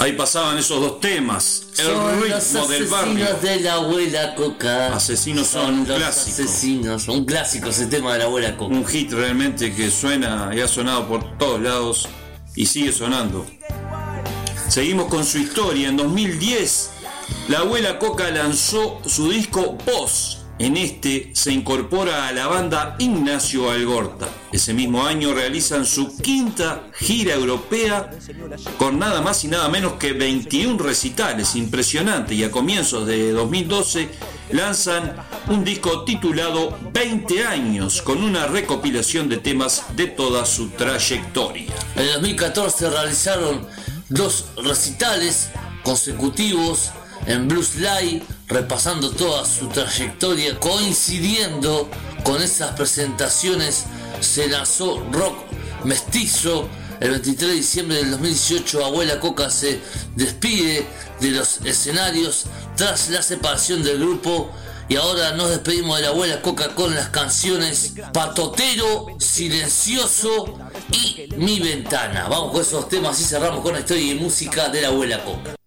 Ahí pasaban esos dos temas. El son ritmo del barrio. Asesinos de la abuela Coca. Asesinos son un clásico. Asesinos, un clásico ese tema de la abuela Coca. Un hit realmente que suena y ha sonado por todos lados y sigue sonando. Seguimos con su historia. En 2010, la abuela Coca lanzó su disco Voz. En este se incorpora a la banda Ignacio Algorta. Ese mismo año realizan su quinta gira europea con nada más y nada menos que 21 recitales, impresionante. Y a comienzos de 2012 lanzan un disco titulado 20 años con una recopilación de temas de toda su trayectoria. En 2014 realizaron 2 recitales consecutivos en Blues Live, repasando toda su trayectoria. Coincidiendo con esas presentaciones se lanzó Rock Mestizo. El 23 de diciembre del 2018 Abuela Coca se despide de los escenarios tras la separación del grupo. Y ahora nos despedimos de la Abuela Coca con las canciones Patotero, Silencioso y Mi Ventana. Vamos con esos temas y cerramos con la historia y música de la Abuela Coca.